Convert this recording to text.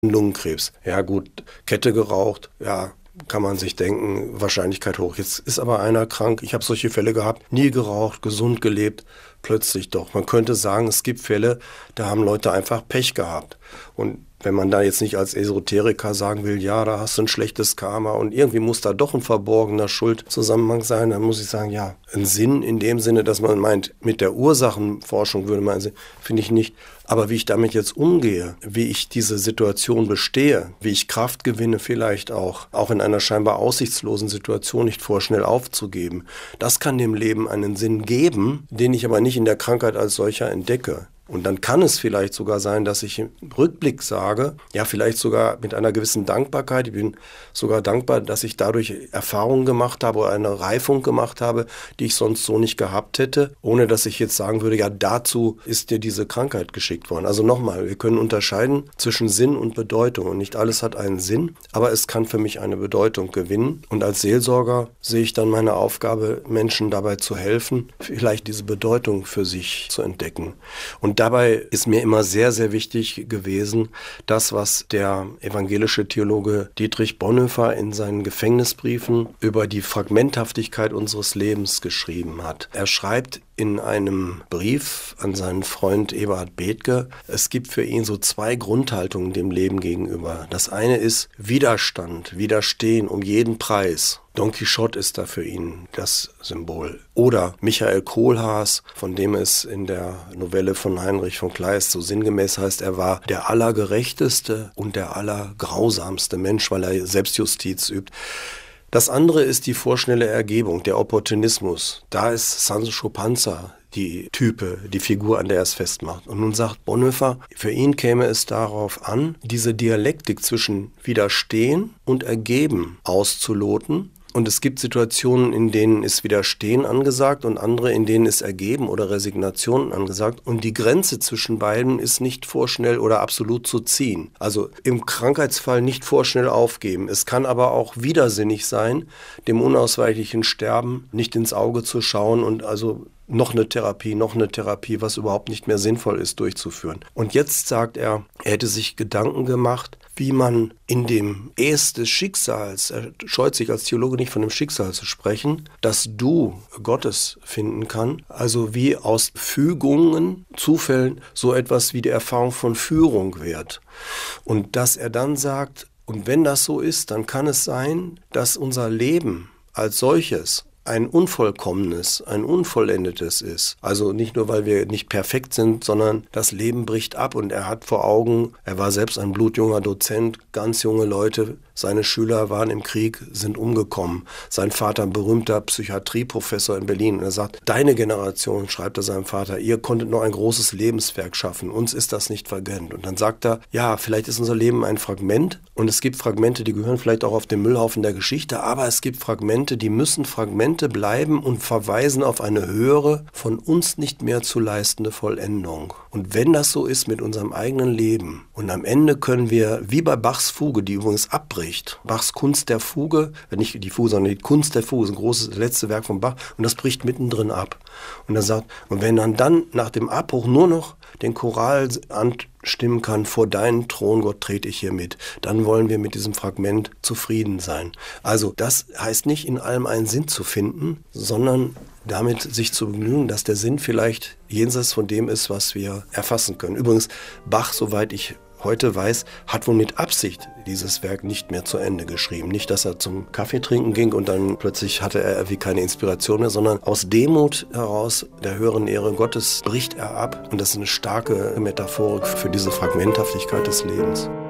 Lungenkrebs. Ja gut, Kette geraucht, ja, kann man sich denken, Wahrscheinlichkeit hoch. Jetzt ist aber einer krank, ich habe solche Fälle gehabt, nie geraucht, gesund gelebt, plötzlich doch. Man könnte sagen, es gibt Fälle, da haben Leute einfach Pech gehabt. Und wenn man da jetzt nicht als Esoteriker sagen will, ja, da hast du ein schlechtes Karma und irgendwie muss da doch ein verborgener Schuldzusammenhang sein, dann muss ich sagen, ja, ein Sinn in dem Sinne, dass man meint, mit der Ursachenforschung würde man sehen, finde ich nicht. Aber wie ich damit jetzt umgehe, wie ich diese Situation bestehe, wie ich Kraft gewinne, vielleicht auch in einer scheinbar aussichtslosen Situation nicht vorschnell aufzugeben, das kann dem Leben einen Sinn geben, den ich aber nicht in der Krankheit als solcher entdecke. Und dann kann es vielleicht sogar sein, dass ich im Rückblick sage, ja, vielleicht sogar mit einer gewissen Dankbarkeit, ich bin sogar dankbar, dass ich dadurch Erfahrungen gemacht habe oder eine Reifung gemacht habe, die ich sonst so nicht gehabt hätte, ohne dass ich jetzt sagen würde, ja, dazu ist dir diese Krankheit geschickt worden. Also nochmal, wir können unterscheiden zwischen Sinn und Bedeutung und nicht alles hat einen Sinn, aber es kann für mich eine Bedeutung gewinnen. Und als Seelsorger sehe ich dann meine Aufgabe, Menschen dabei zu helfen, vielleicht diese Bedeutung für sich zu entdecken. Und dabei ist mir immer sehr, sehr wichtig gewesen, das, was der evangelische Theologe Dietrich Bonhoeffer in seinen Gefängnisbriefen über die Fragmenthaftigkeit unseres Lebens geschrieben hat. Er schreibt in einem Brief an seinen Freund Eberhard Bethge, es gibt für ihn so zwei Grundhaltungen dem Leben gegenüber. Das eine ist Widerstand, Widerstehen um jeden Preis. Don Quixote ist da für ihn das Symbol. Oder Michael Kohlhaas, von dem es in der Novelle von Heinrich von Kleist so sinngemäß heißt, er war der allergerechteste und der allergrausamste Mensch, weil er Selbstjustiz übt. Das andere ist die vorschnelle Ergebung, der Opportunismus. Da ist Sancho Panza die Type, die Figur, an der er es festmacht. Und nun sagt Bonhoeffer, für ihn käme es darauf an, diese Dialektik zwischen Widerstehen und Ergeben auszuloten. Und es gibt Situationen, in denen ist Widerstehen angesagt und andere, in denen ist Ergeben oder Resignation angesagt. Und die Grenze zwischen beiden ist nicht vorschnell oder absolut zu ziehen. Also im Krankheitsfall nicht vorschnell aufgeben. Es kann aber auch widersinnig sein, dem unausweichlichen Sterben nicht ins Auge zu schauen und also noch eine Therapie, was überhaupt nicht mehr sinnvoll ist, durchzuführen. Und jetzt sagt er hätte sich Gedanken gemacht, wie man in dem Es des Schicksals, er scheut sich als Theologe nicht von dem Schicksal zu sprechen, das Du Gottes finden kann. Also wie aus Fügungen, Zufällen, so etwas wie die Erfahrung von Führung wird. Und dass er dann sagt, und wenn das so ist, dann kann es sein, dass unser Leben als solches ein unvollkommenes, ein unvollendetes ist. Also nicht nur, weil wir nicht perfekt sind, sondern das Leben bricht ab und er hat vor Augen, er war selbst ein blutjunger Dozent, ganz junge Leute, seine Schüler waren im Krieg, sind umgekommen. Sein Vater, ein berühmter Psychiatrieprofessor in Berlin. Und er sagt, deine Generation, schreibt er seinem Vater, ihr konntet noch ein großes Lebenswerk schaffen. Uns ist das nicht vergönnt. Und dann sagt er, ja, vielleicht ist unser Leben ein Fragment. Und es gibt Fragmente, die gehören vielleicht auch auf den Müllhaufen der Geschichte. Aber es gibt Fragmente, die müssen Fragmente bleiben und verweisen auf eine höhere, von uns nicht mehr zu leistende Vollendung. Und wenn das so ist mit unserem eigenen Leben und am Ende können wir, wie bei Bachs Fuge, die übrigens abbricht, Bachs Kunst der Fuge, nicht die Fuge, sondern die Kunst der Fuge, ist ein großes letzte Werk von Bach und das bricht mittendrin ab. Und er sagt, und wenn dann nach dem Abbruch nur noch den Choral anstimmen kann, vor deinen Thron, Gott, trete ich hier mit, dann wollen wir mit diesem Fragment zufrieden sein. Also das heißt nicht, in allem einen Sinn zu finden, sondern damit sich zu begnügen, dass der Sinn vielleicht jenseits von dem ist, was wir erfassen können. Übrigens, Bach, soweit ich heute weiß, hat wohl mit Absicht dieses Werk nicht mehr zu Ende geschrieben. Nicht, dass er zum Kaffee trinken ging und dann plötzlich hatte er irgendwie keine Inspiration mehr, sondern aus Demut heraus, der höheren Ehre Gottes, bricht er ab. Und das ist eine starke Metaphorik für diese Fragmenthaftigkeit des Lebens.